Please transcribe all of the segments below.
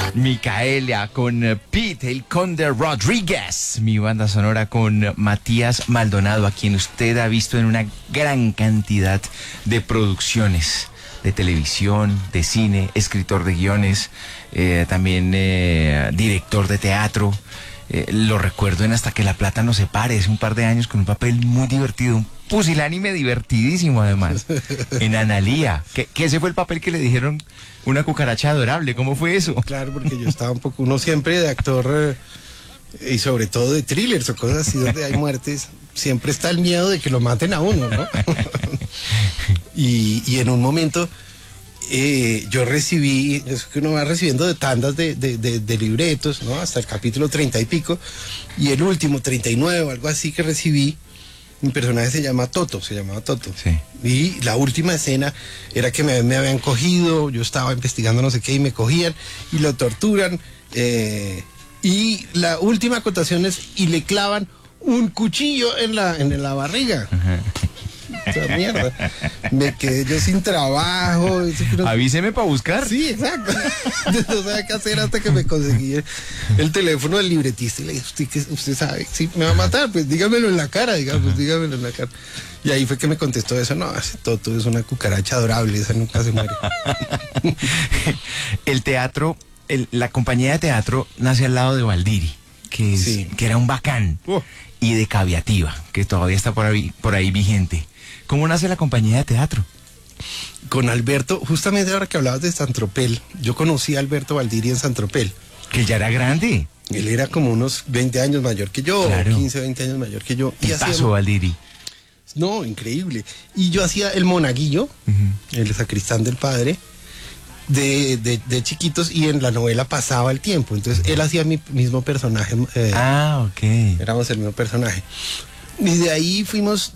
Micaela con Pete, el Conde Rodríguez. Mi banda sonora con Matías Maldonado, a quien usted ha visto en una gran cantidad de producciones de televisión, de cine, escritor de guiones, también director de teatro. Lo recuerdo en Hasta que la plata nos separe, hace un par de años, con un papel muy divertido, un pusilánime divertidísimo además, en Analía, que ese fue el papel que le dijeron una cucaracha adorable. ¿Cómo fue eso? Claro, porque yo estaba un poco, uno siempre de actor, y sobre todo de thrillers o cosas así donde hay muertes, siempre está el miedo de que lo maten a uno, ¿no? y en un momento yo recibí, es que uno va recibiendo de tandas de libretos, ¿no? Hasta el capítulo 30 y pico, y el último, 39 o algo así que recibí, mi personaje se llamaba Toto. Sí. Y la última escena era que me habían cogido, yo estaba investigando no sé qué y me cogían y lo torturan. Y la última acotación es, y le clavan un cuchillo en la barriga. Ajá. Esa mierda. Me quedé yo sin trabajo. Avíseme para buscar. Sí, exacto. No sabía qué hacer hasta que me conseguí el teléfono del libretista y le dije, usted sabe, sí, me va a matar, pues dígamelo en la cara, dígamelo en la cara. Y ahí fue que me contestó eso, no, ese Toto es una cucaracha adorable, esa nunca se muere. El teatro, la compañía de teatro nace al lado de Valdiri, que era un bacán, y de Caviativa, que todavía está por ahí vigente. ¿Cómo nace la compañía de teatro? Con Alberto, justamente ahora que hablabas de San Tropel, yo conocí a Alberto Valdiri en San Tropel. Que ya era grande. Él era como unos 20 años mayor que yo, claro. 15, 20 años mayor que yo. ¿Qué pasó, Valdiri? No, increíble. Y yo hacía el monaguillo, el sacristán del padre, de chiquitos, y en la novela pasaba el tiempo. Entonces él hacía mi mismo personaje. Ok. Éramos el mismo personaje. Y de ahí fuimos...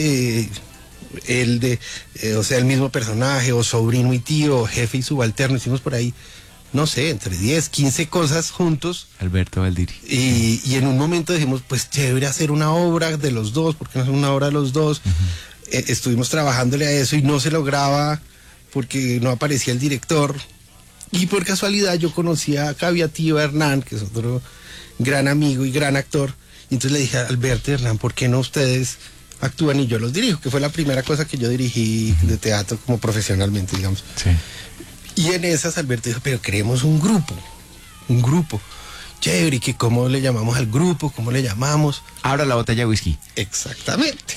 o sea, el mismo personaje, o sobrino y tío, o jefe y subalterno, hicimos por ahí, no sé, entre 10, 15 cosas juntos. Alberto Valdiri. Y en un momento dijimos, pues chévere hacer una obra de los dos, ¿por qué no hacer una obra de los dos? Estuvimos trabajándole a eso y no se lograba porque no aparecía el director. Y por casualidad yo conocí a Caviativa Hernán, que es otro gran amigo y gran actor. Y entonces le dije a Alberto y Hernán, ¿por qué no ustedes actúan y yo los dirijo? Que fue la primera cosa que yo dirigí de teatro como profesionalmente, digamos. Sí. Y en esas Alberto dijo, pero queremos un grupo. Chévere, ¿y que cómo le llamamos al grupo? ¿Cómo le llamamos? Abra la botella de whisky. Exactamente.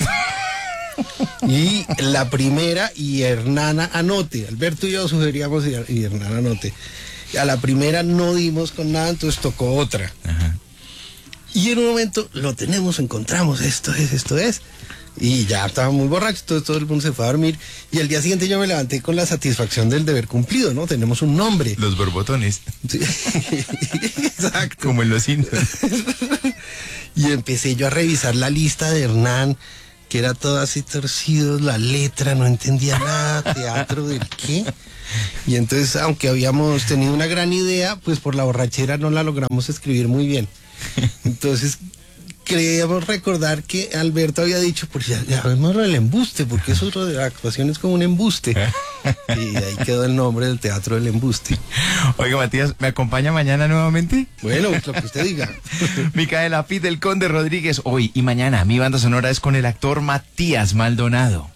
Y la primera, y Hernán anote. Alberto y yo sugeríamos y Hernán anote. Y a la primera no dimos con nada, entonces tocó otra. Ajá. Y en un momento lo tenemos, encontramos, esto es. Y ya estaba muy borracho, todo el mundo se fue a dormir. Y al día siguiente yo me levanté con la satisfacción del deber cumplido, ¿no? Tenemos un nombre. Los borbotones. Sí. Exacto. Como en Los Simpsons. Y empecé yo a revisar la lista de Hernán, que era todo así torcido, la letra, no entendía nada, teatro del qué. Y entonces, aunque habíamos tenido una gran idea, pues por la borrachera no la logramos escribir muy bien. Entonces creíamos recordar que Alberto había dicho, pues ya vemos el embuste, porque eso de la actuación es como un embuste. Y ahí quedó el nombre del teatro del embuste. Oiga, Matías, ¿me acompaña mañana nuevamente? Bueno, lo que usted diga. Micaela, Pete, el Conde Rodríguez, hoy y mañana. Mi banda sonora es con el actor Matías Maldonado.